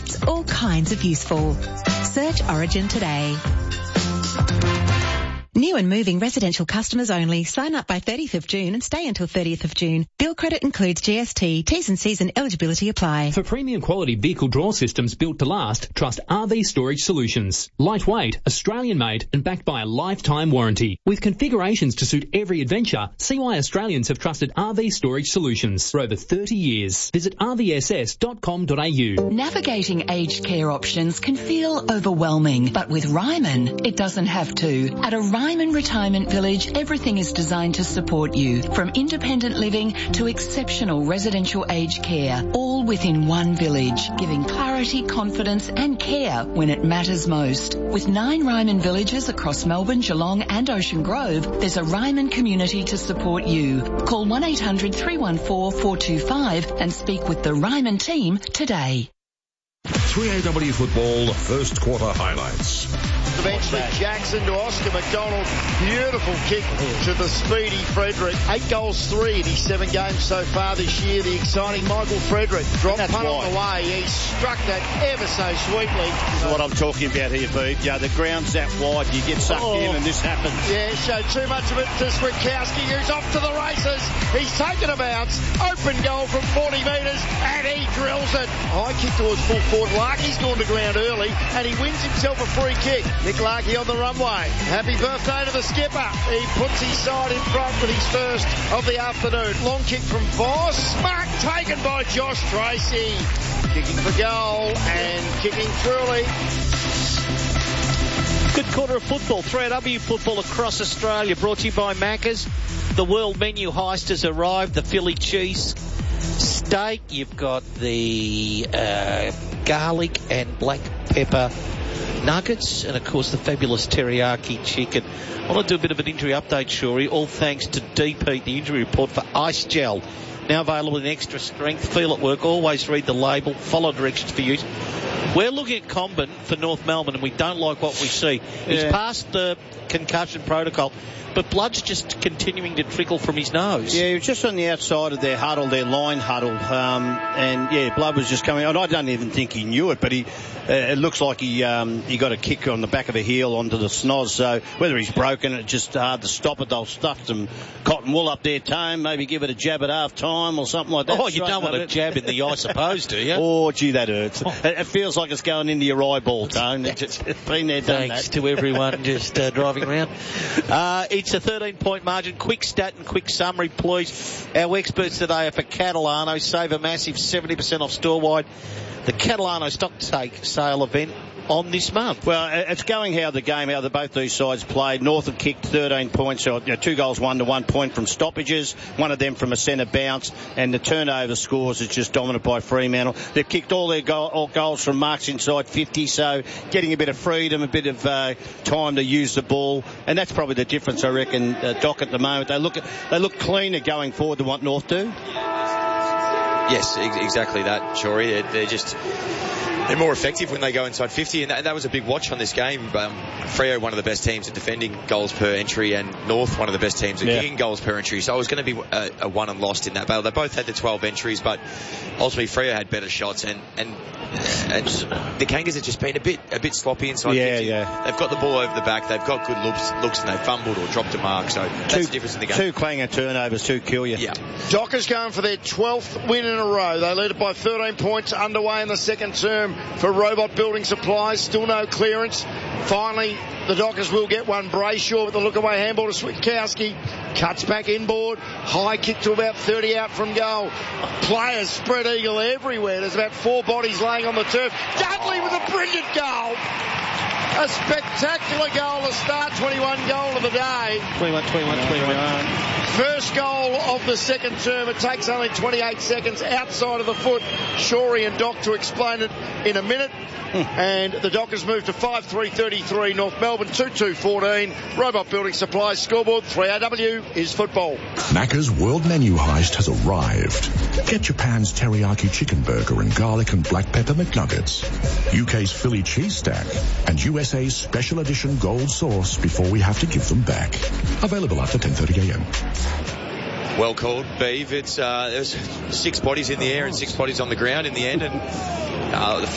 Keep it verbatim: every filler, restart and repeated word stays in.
It's all kinds of useful. Search Origin today. New and moving residential customers only. Sign up by thirtieth of June and stay until thirtieth of June. Bill credit includes G S T. T's and C's and eligibility apply. For premium quality vehicle drawer systems built to last, trust R V Storage Solutions. Lightweight, Australian-made and backed by a lifetime warranty. With configurations to suit every adventure, see why Australians have trusted R V Storage Solutions for over thirty years. Visit r v s s dot com dot a u. Navigating aged care options can feel overwhelming, but with Ryman, it doesn't have to. At a Ryman Retirement Village, everything is designed to support you, from independent living to exceptional residential aged care, all within one village, giving clarity, confidence and care when it matters most. With nine Ryman villages across Melbourne, Geelong and Ocean Grove, there's a Ryman community to support you. Call one eight hundred three one four four two five and speak with the Ryman team today. three A W football first quarter highlights. Eventually Jackson to Oscar McDonald. Beautiful kick to the speedy Frederick. Eight goals, three in his seven games so far this year. The exciting Michael Frederick. Drop punt on the way. He struck that ever so sweetly. This is what I'm talking about here, Pete. Yeah, the ground's that wide. You get sucked oh. in and this happens. Yeah, showed too much of it to Switkowski, who's off to the races. He's taken a bounce. Open goal from forty metres and he drills it. High kick towards full forward. Larkey's gone to ground early and he wins himself a free kick. Nick Larkey on the runway. Happy birthday to the skipper. He puts his side in front with his first of the afternoon. Long kick from Voss. Mark taken by Josh Tracy. Kicking for goal and kicking truly. Good quarter of football. three A W football across Australia. Brought to you by Macca's. The world menu heist has arrived. The Philly cheese steak. You've got the uh, garlic and black pepper nuggets, and of course the fabulous teriyaki chicken. I want to do a bit of an injury update, Shorey, all thanks to D P, the injury report for Ice Gel. Now available in extra strength. Feel at work. Always read the label. Follow directions for use. We're looking at Comben for North Melbourne, and we don't like what we see. He's yeah. passed the concussion protocol, but blood's just continuing to trickle from his nose. Yeah, he was just on the outside of their huddle, their line huddle, um, and yeah, blood was just coming. And I don't even think he knew it, but he, uh, it looks like he um, he got a kick on the back of a heel onto the snoz. So whether he's broken, it's just hard to stop it. They'll stuff some cotton wool up their toe, maybe give it a jab at half time or something like that. Oh, you don't want a jab in the eye, suppose, do you? Oh, gee, that hurts. Oh. It, it feels like it's going into your eyeball, Tone. It's, it's been there, done Thanks that. to everyone just uh, driving around. Uh, it's a thirteen-point margin. Quick stat and quick summary, please. Our experts today are for Catalano. Save a massive seventy percent off store-wide. The Catalano stock take sale event on this month. Well, it's going how the game, how the, both these sides played. North have kicked thirteen points, so, you know, two goals, one to one point from stoppages, one of them from a centre bounce, and the turnover scores is just dominant by Fremantle. They've kicked all their goal, all goals from marks inside fifty, so getting a bit of freedom, a bit of uh, time to use the ball, and that's probably the difference, I reckon, uh, Doc, at the moment. They look they look cleaner going forward than what North do. Yes, ex- exactly that, Shorey. They're, they're just... They're more effective when they go inside fifty, and that, that was a big watch on this game. Um, Freo, one of the best teams at defending goals per entry, and North, one of the best teams at yeah. kicking goals per entry. So it was going to be a, a won and lost in that battle. They both had the twelve entries, but ultimately Freo had better shots, and and, and the Kangas have just been a bit a bit sloppy inside yeah, fifty. Yeah. They've got the ball over the back, they've got good looks, looks and they've fumbled or dropped a mark. So that's two, the difference in the game. Two clanger turnovers, two kill you. Yeah. Dockers going for their twelfth win in a row. They lead it by thirteen points underway in the second term for Robot Building Supplies. Still no clearance. Finally, the Dockers will get one. Brayshaw with the look-away handball to Switkowski. Cuts back inboard. High kick to about thirty out from goal. Players spread eagle everywhere. There's about four bodies laying on the turf. Dudley with a brilliant goal. A spectacular goal to start. twenty-one goal of the day. twenty-one, twenty-one, twenty-one. First goal of the second term. It takes only twenty-eight seconds outside of the foot. Shorey and Doc to explain it in a minute. And the Dockers move to five three thirty-three. North Melbourne two two fourteen. Robot Building Supplies scoreboard. three A W is football. Macca's World Menu Heist has arrived. Get Japan's teriyaki chicken burger and garlic and black pepper McNuggets, U K's Philly cheese stack, and U S A's special edition gold sauce before we have to give them back. Available after ten thirty a.m. Well called, Beeve. It's uh, there's six bodies in the air and six bodies on the ground in the end, and uh, the